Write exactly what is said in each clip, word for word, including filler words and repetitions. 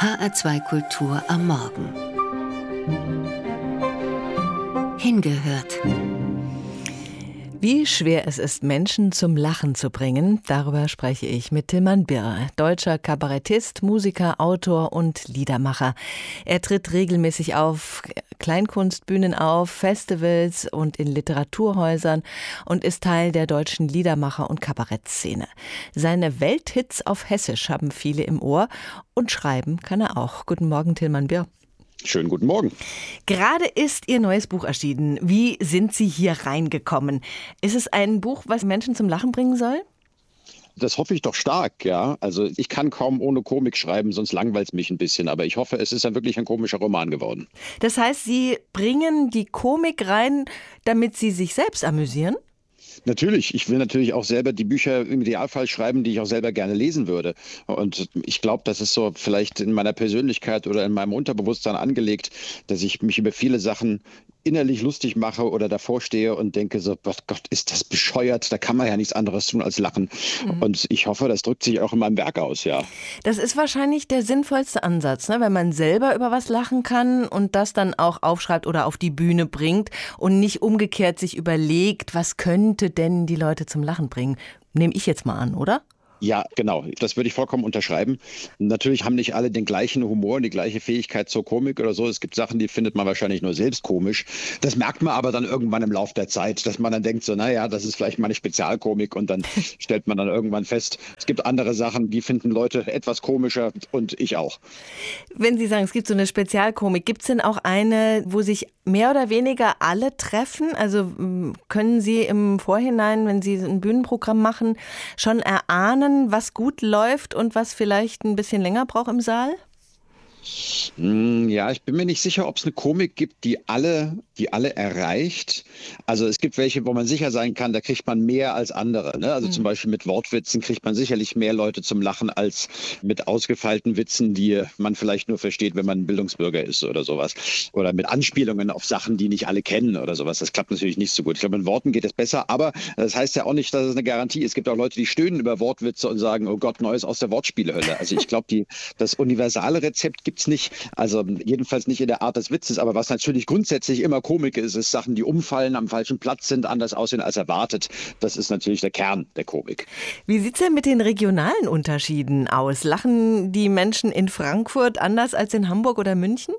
H R zwei Kultur am Morgen. Hingehört. Wie schwer es ist, Menschen zum Lachen zu bringen, darüber spreche ich mit Tilman Birr, deutscher Kabarettist, Musiker, Autor und Liedermacher. Er tritt regelmäßig auf Kleinkunstbühnen auf, Festivals und in Literaturhäusern und ist Teil der deutschen Liedermacher- und Kabarettszene. Seine Welthits auf Hessisch haben viele im Ohr und schreiben kann er auch. Guten Morgen, Tilman Birr. Schönen guten Morgen. Gerade ist Ihr neues Buch erschienen. Wie sind Sie hier reingekommen? Ist es ein Buch, was Menschen zum Lachen bringen soll? Das hoffe ich doch stark, ja. Also ich kann kaum ohne Komik schreiben, sonst langweilt es mich ein bisschen. Aber ich hoffe, es ist dann wirklich ein komischer Roman geworden. Das heißt, Sie bringen die Komik rein, damit Sie sich selbst amüsieren? Natürlich, ich will natürlich auch selber die Bücher im Idealfall schreiben, die ich auch selber gerne lesen würde. Und ich glaube, das ist so vielleicht in meiner Persönlichkeit oder in meinem Unterbewusstsein angelegt, dass ich mich über viele Sachen innerlich lustig mache oder davor stehe und denke so, Gott, Gott, ist das bescheuert, da kann man ja nichts anderes tun als lachen. Mhm. Und ich hoffe, das drückt sich auch in meinem Werk aus, ja. Das ist wahrscheinlich der sinnvollste Ansatz, ne? Wenn man selber über was lachen kann und das dann auch aufschreibt oder auf die Bühne bringt und nicht umgekehrt sich überlegt, was könnte denn die Leute zum Lachen bringen. Nehme ich jetzt mal an, oder? Ja, genau. Das würde ich vollkommen unterschreiben. Natürlich haben nicht alle den gleichen Humor und die gleiche Fähigkeit zur Komik oder so. Es gibt Sachen, die findet man wahrscheinlich nur selbst komisch. Das merkt man aber dann irgendwann im Laufe der Zeit, dass man dann denkt so, naja, das ist vielleicht mal eine Spezialkomik und dann stellt man dann irgendwann fest, es gibt andere Sachen, die finden Leute etwas komischer und ich auch. Wenn Sie sagen, es gibt so eine Spezialkomik, gibt es denn auch eine, wo sich mehr oder weniger alle treffen? Also können Sie im Vorhinein, wenn Sie ein Bühnenprogramm machen, schon erahnen, was gut läuft und was vielleicht ein bisschen länger braucht im Saal? Ja, ich bin mir nicht sicher, ob es eine Komik gibt, die alle, die alle erreicht. Also es gibt welche, wo man sicher sein kann, da kriegt man mehr als andere. Ne? Also mhm. zum Beispiel mit Wortwitzen kriegt man sicherlich mehr Leute zum Lachen als mit ausgefeilten Witzen, die man vielleicht nur versteht, wenn man ein Bildungsbürger ist oder sowas. Oder mit Anspielungen auf Sachen, die nicht alle kennen oder sowas. Das klappt natürlich nicht so gut. Ich glaube, mit Worten geht es besser, aber das heißt ja auch nicht, dass es eine Garantie ist. Es gibt auch Leute, die stöhnen über Wortwitze und sagen, oh Gott, Neues aus der Wortspielehölle. Also ich glaube, die, das universale Rezept gibt es nicht. Also jedenfalls nicht in der Art des Witzes. Aber was natürlich grundsätzlich immer Komik ist, ist Sachen, die umfallen, am falschen Platz sind, anders aussehen als erwartet. Das ist natürlich der Kern der Komik. Wie sieht es denn mit den regionalen Unterschieden aus? Lachen die Menschen in Frankfurt anders als in Hamburg oder München?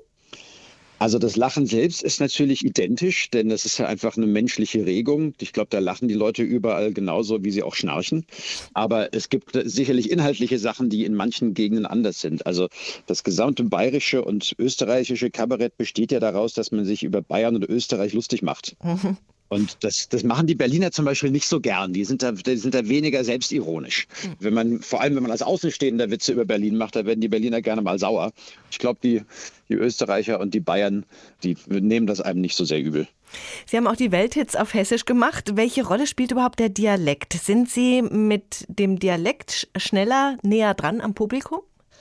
Also das Lachen selbst ist natürlich identisch, denn das ist ja einfach eine menschliche Regung. Ich glaube, da lachen die Leute überall genauso, wie sie auch schnarchen. Aber es gibt sicherlich inhaltliche Sachen, die in manchen Gegenden anders sind. Also das gesamte bayerische und österreichische Kabarett besteht ja daraus, dass man sich über Bayern und Österreich lustig macht. Mhm. Und das, das machen die Berliner zum Beispiel nicht so gern. Die sind da, die sind da weniger selbstironisch. Mhm. Wenn man, vor allem, wenn man als Außenstehender Witze über Berlin macht, da werden die Berliner gerne mal sauer. Ich glaube, die, die Österreicher und die Bayern, die nehmen das einem nicht so sehr übel. Sie haben auch die Welthits auf Hessisch gemacht. Welche Rolle spielt überhaupt der Dialekt? Sind Sie mit dem Dialekt schneller näher dran am Publikum?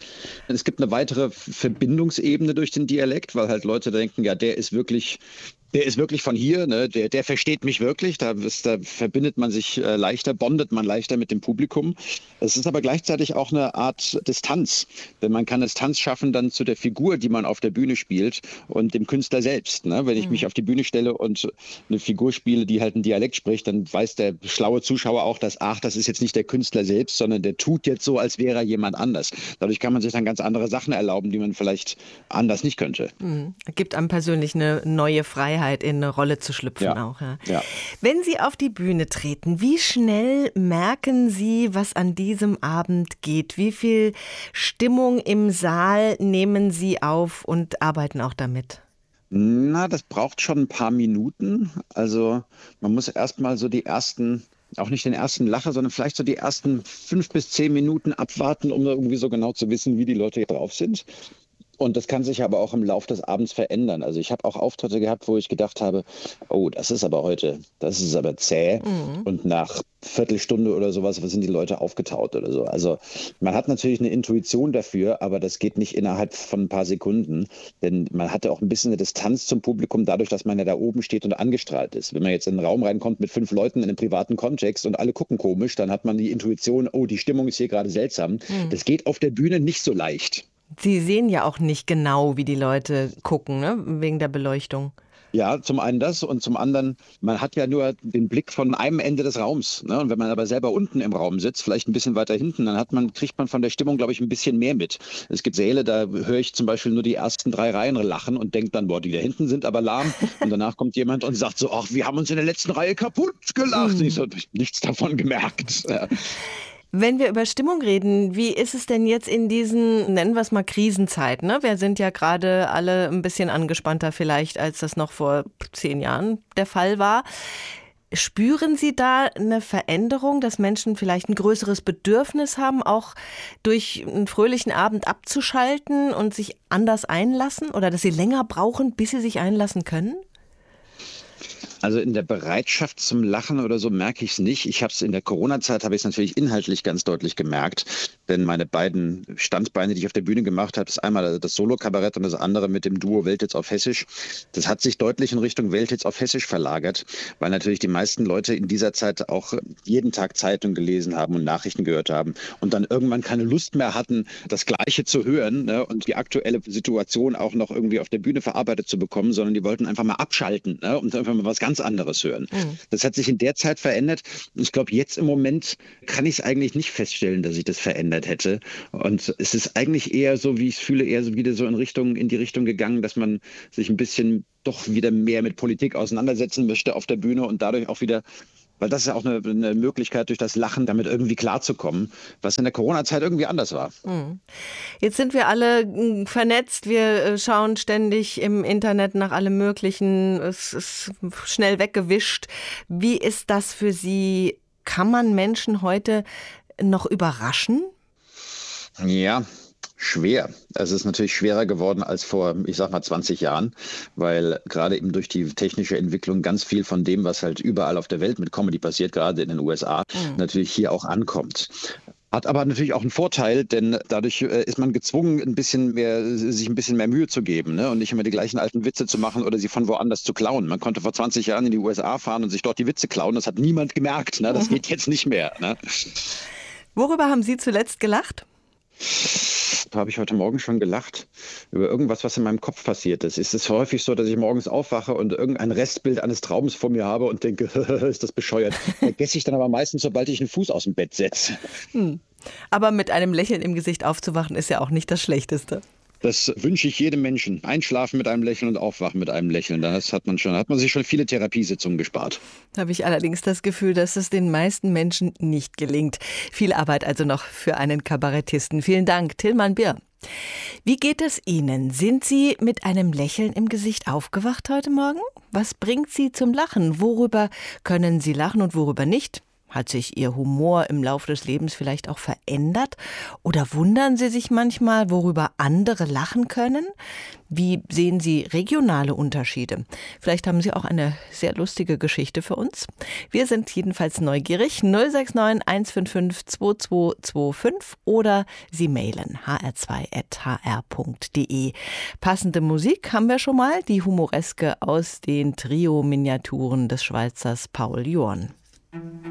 Es gibt eine weitere Verbindungsebene durch den Dialekt, weil halt Leute denken, ja, der ist wirklich... Der ist wirklich von hier, ne? der, der versteht mich wirklich, da, ist, da verbindet man sich äh, leichter, bondet man leichter mit dem Publikum. Es ist aber gleichzeitig auch eine Art Distanz, denn man kann Distanz schaffen dann zu der Figur, die man auf der Bühne spielt und dem Künstler selbst. Ne? Wenn ich mhm. mich auf die Bühne stelle und eine Figur spiele, die halt einen Dialekt spricht, dann weiß der schlaue Zuschauer auch, dass, ach, das ist jetzt nicht der Künstler selbst, sondern der tut jetzt so, als wäre er jemand anders. Dadurch kann man sich dann ganz andere Sachen erlauben, die man vielleicht anders nicht könnte. Mhm. Gibt einem persönlich eine neue Freiheit, in eine Rolle zu schlüpfen ja. auch. Ja. Ja. Wenn Sie auf die Bühne treten, wie schnell merken Sie, was an diesem Abend geht? Wie viel Stimmung im Saal nehmen Sie auf und arbeiten auch damit? Na, das braucht schon ein paar Minuten. Also man muss erst mal so die ersten, auch nicht den ersten Lacher, sondern vielleicht so die ersten fünf bis zehn Minuten abwarten, um irgendwie so genau zu wissen, wie die Leute hier drauf sind. Und das kann sich aber auch im Laufe des Abends verändern. Also ich habe auch Auftritte gehabt, wo ich gedacht habe, oh, das ist aber heute, das ist aber zäh. Mhm. Und nach Viertelstunde oder sowas sind die Leute aufgetaut oder so. Also man hat natürlich eine Intuition dafür, aber das geht nicht innerhalb von ein paar Sekunden. Denn man hatte auch ein bisschen eine Distanz zum Publikum dadurch, dass man ja da oben steht und angestrahlt ist. Wenn man jetzt in einen Raum reinkommt mit fünf Leuten in einem privaten Kontext und alle gucken komisch, dann hat man die Intuition, oh, die Stimmung ist hier gerade seltsam. Mhm. Das geht auf der Bühne nicht so leicht. Sie sehen ja auch nicht genau, wie die Leute gucken, ne? Wegen der Beleuchtung. Ja, zum einen das und zum anderen, man hat ja nur den Blick von einem Ende des Raums. Ne? Und wenn man aber selber unten im Raum sitzt, vielleicht ein bisschen weiter hinten, dann hat man, kriegt man von der Stimmung, glaube ich, ein bisschen mehr mit. Es gibt Säle, da höre ich zum Beispiel nur die ersten drei Reihen lachen und denke dann, boah, die da hinten sind aber lahm. Und danach kommt jemand und sagt so, ach, wir haben uns in der letzten Reihe kaputt gelacht. Und ich so, nichts davon gemerkt. Ja. Wenn wir über Stimmung reden, wie ist es denn jetzt in diesen, nennen wir es mal Krisenzeiten? Ne? Wir sind ja gerade alle ein bisschen angespannter vielleicht, als das noch vor zehn Jahren der Fall war. Spüren Sie da eine Veränderung, dass Menschen vielleicht ein größeres Bedürfnis haben, auch durch einen fröhlichen Abend abzuschalten und sich anders einlassen? Oder dass sie länger brauchen, bis sie sich einlassen können? Also in der Bereitschaft zum Lachen oder so merke ich es nicht. Ich habe es in der Corona-Zeit, habe ich es natürlich inhaltlich ganz deutlich gemerkt. Denn meine beiden Standbeine, die ich auf der Bühne gemacht habe, ist einmal das Solo-Kabarett und das andere mit dem Duo Welthits auf Hessisch. Das hat sich deutlich in Richtung Welthits auf Hessisch verlagert, weil natürlich die meisten Leute in dieser Zeit auch jeden Tag Zeitung gelesen haben und Nachrichten gehört haben und dann irgendwann keine Lust mehr hatten, das Gleiche zu hören, ne, und die aktuelle Situation auch noch irgendwie auf der Bühne verarbeitet zu bekommen, sondern die wollten einfach mal abschalten, ne, und einfach mal was ganz anderes hören. Mhm. Das hat sich in der Zeit verändert. Ich glaube, jetzt im Moment kann ich es eigentlich nicht feststellen, dass sich das verändert hätte. Und es ist eigentlich eher so, wie ich es fühle, eher so wieder so in Richtung, in die Richtung gegangen, dass man sich ein bisschen doch wieder mehr mit Politik auseinandersetzen möchte auf der Bühne und dadurch auch wieder, weil das ist ja auch eine, eine Möglichkeit, durch das Lachen damit irgendwie klarzukommen, was in der Corona-Zeit irgendwie anders war. Jetzt sind wir alle vernetzt, wir schauen ständig im Internet nach allem Möglichen, es ist schnell weggewischt. Wie ist das für Sie? Kann man Menschen heute noch überraschen? Ja, schwer. Es ist natürlich schwerer geworden als vor, ich sag mal, zwanzig Jahren, weil gerade eben durch die technische Entwicklung ganz viel von dem, was halt überall auf der Welt mit Comedy passiert, gerade in den U S A, mhm. natürlich hier auch ankommt. Hat aber natürlich auch einen Vorteil, denn dadurch ist man gezwungen, ein bisschen mehr, sich ein bisschen mehr Mühe zu geben, ne? Und nicht immer die gleichen alten Witze zu machen oder sie von woanders zu klauen. Man konnte vor zwanzig Jahren in die U S A fahren und sich dort die Witze klauen. Das hat niemand gemerkt. Ne? Das geht jetzt nicht mehr. Ne? Worüber haben Sie zuletzt gelacht? Da habe ich heute Morgen schon gelacht, über irgendwas, was in meinem Kopf passiert ist. Es ist häufig so, dass ich morgens aufwache und irgendein Restbild eines Traums vor mir habe und denke, ist das bescheuert. Vergesse ich dann aber meistens, sobald ich einen Fuß aus dem Bett setze. Hm. Aber mit einem Lächeln im Gesicht aufzuwachen, ist ja auch nicht das Schlechteste. Das wünsche ich jedem Menschen. Einschlafen mit einem Lächeln und aufwachen mit einem Lächeln. Das hat man schon, hat man sich schon viele Therapiesitzungen gespart. Da habe ich allerdings das Gefühl, dass es den meisten Menschen nicht gelingt. Viel Arbeit also noch für einen Kabarettisten. Vielen Dank, Tilman Birr. Wie geht es Ihnen? Sind Sie mit einem Lächeln im Gesicht aufgewacht heute Morgen? Was bringt Sie zum Lachen? Worüber können Sie lachen und worüber nicht? Hat sich Ihr Humor im Laufe des Lebens vielleicht auch verändert? Oder wundern Sie sich manchmal, worüber andere lachen können? Wie sehen Sie regionale Unterschiede? Vielleicht haben Sie auch eine sehr lustige Geschichte für uns. Wir sind jedenfalls neugierig. null sechs neun eins fünf fünf zwei zwei zwei fünf oder Sie mailen h r zwei at h r punkt d e. Passende Musik haben wir schon mal, die humoreske aus den Trio-Miniaturen des Schweizers Paul Jorn.